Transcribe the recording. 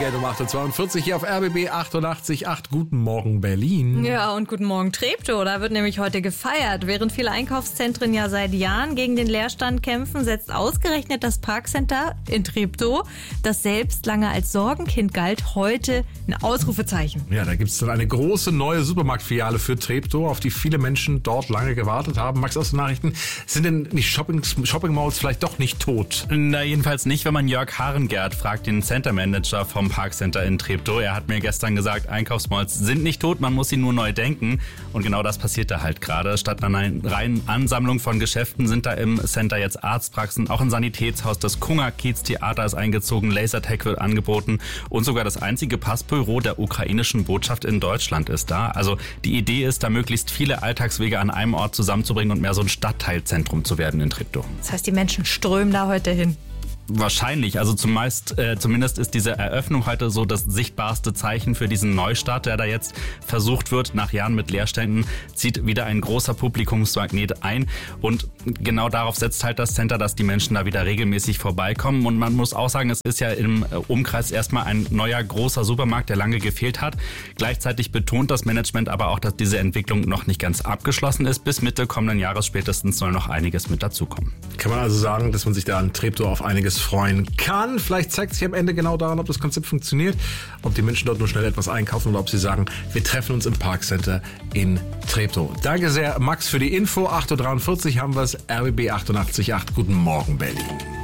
Geld um 8.42 Uhr hier auf RBB 88.8. Guten Morgen, Berlin. Ja, und guten Morgen, Treptow. Da wird nämlich heute gefeiert. Während viele Einkaufszentren ja seit Jahren gegen den Leerstand kämpfen, setzt ausgerechnet das Parkcenter in Treptow, das selbst lange als Sorgenkind galt, heute ein Ausrufezeichen. Ja, da gibt es dann eine große neue Supermarktfiliale für Treptow, auf die viele Menschen dort lange gewartet haben. Max, aus den Nachrichten, sind denn die Shopping-Malls vielleicht doch nicht tot? Na, jedenfalls nicht, wenn man Jörg Harengert fragt, den Center-Manager vom Parkcenter in Treptow. Er hat mir gestern gesagt, Einkaufsmalls sind nicht tot, man muss sie nur neu denken. Und genau das passiert da halt gerade. Statt einer reinen Ansammlung von Geschäften sind da im Center jetzt Arztpraxen, auch ein Sanitätshaus, das Kunga-Kiez-Theater ist eingezogen, Lasertag wird angeboten und sogar das einzige Passbüro der ukrainischen Botschaft in Deutschland ist da. Also die Idee ist, da möglichst viele Alltagswege an einem Ort zusammenzubringen und mehr so ein Stadtteilzentrum zu werden in Treptow. Das heißt, die Menschen strömen da heute hin. Wahrscheinlich, also zumindest ist diese Eröffnung heute so das sichtbarste Zeichen für diesen Neustart, der da jetzt versucht wird. Nach Jahren mit Leerständen zieht wieder ein großer Publikumsmagnet ein und genau darauf setzt halt das Center, dass die Menschen da wieder regelmäßig vorbeikommen. Und man muss auch sagen, es ist ja im Umkreis erstmal ein neuer großer Supermarkt, der lange gefehlt hat. Gleichzeitig betont das Management aber auch, dass diese Entwicklung noch nicht ganz abgeschlossen ist. Bis Mitte kommenden Jahres spätestens soll noch einiges mit dazukommen. Kann man also sagen, dass man sich da an Treptow auf einiges freuen kann. Vielleicht zeigt sich am Ende genau daran, ob das Konzept funktioniert, ob die Menschen dort nur schnell etwas einkaufen oder ob sie sagen, wir treffen uns im Parkcenter in Treptow. Danke sehr, Max, für die Info. 8.43 Uhr haben wir es, RBB 88.8. Guten Morgen, Berlin.